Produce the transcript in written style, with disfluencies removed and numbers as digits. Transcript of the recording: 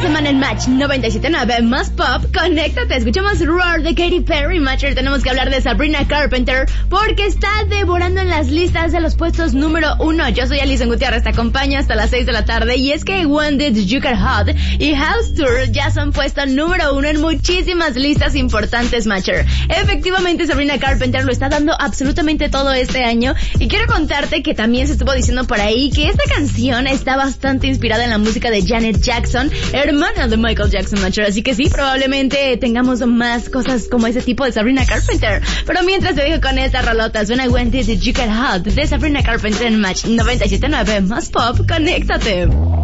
semana en Match 97.9 más pop, conéctate, escuchamos Roar de Katy Perry. Matcher, tenemos que hablar de Sabrina Carpenter porque está devorando en las listas de los puestos número 1. Yo soy Alison Gutiérrez, te acompaño hasta las 6 de la tarde y es que One Did You Get Hot y House Tour ya son puesto número 1 en muchísimas listas importantes, Matcher. Efectivamente, Sabrina Carpenter lo está dando absolutamente todo este año y quiero contarte que también se estuvo diciendo por ahí que esta canción está bastante inspirada en la música de Janet Jackson, hermana de Michael Jackson, Matcher. Así que sí, probablemente tengamos más cosas como ese tipo de Sabrina Carpenter. Pero mientras te dejo con esta rolota, suena When Did You Get Hot de Sabrina Carpenter en Match 97.9 más pop, conéctate.